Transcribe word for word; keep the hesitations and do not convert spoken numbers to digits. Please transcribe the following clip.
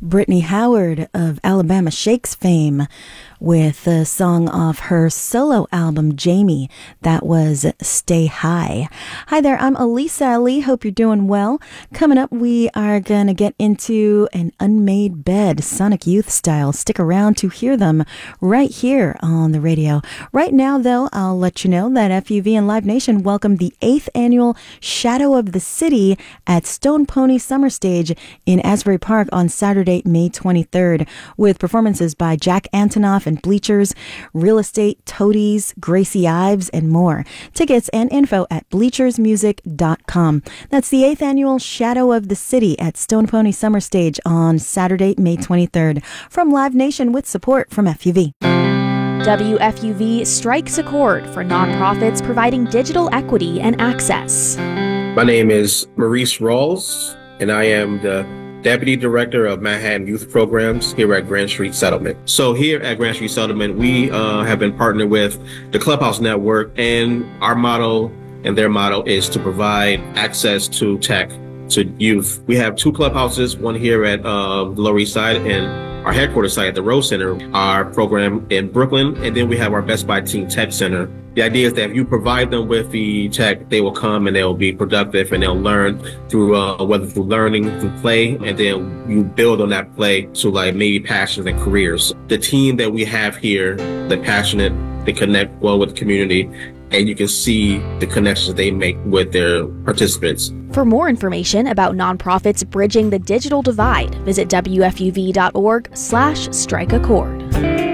Brittany Howard of Alabama Shakes fame with the song off her solo album, Jamie. That was Stay High. Hi there, I'm Elisa Ali. Hope you're doing well. Coming up, we are going to get into an unmade bed, Sonic Youth style. Stick around to hear them right here on the radio. Right now, though, I'll let you know that F U V and Live Nation welcome the eighth annual Shadow of the City at Stone Pony Summer Stage in Asbury Park on Saturday, May twenty-third, with performances by Jack Antonoff and Bleachers, Real Estate, Toadies, Gracie Ives, and more. Tickets and info at bleachers music dot com. That's the eighth annual Shadow of the City at Stone Pony Summer Stage on Saturday, May twenty-third. From Live Nation with support from F U V. W F U V strikes a chord for nonprofits providing digital equity and access. My name is Maurice Rawls, and I am the Deputy Director of Manhattan Youth Programs here at Grand Street Settlement. So here at Grand Street Settlement, we uh, have been partnered with the Clubhouse Network, and our motto and their motto is to provide access to tech to youth. We have two clubhouses, one here at uh, the Lower East Side and our headquarters site at the Rose Center, our program in Brooklyn, and then we have our Best Buy Teen Tech Center. The idea is that if you provide them with the tech, they will come and they'll be productive and they'll learn through, uh, whether through learning, through play, and then you build on that play to like maybe passions and careers. The team that we have here, they're passionate, they connect well with the community, and you can see the connections they make with their participants. For more information about nonprofits bridging the digital divide, visit W F U V dot org slash strike a chord.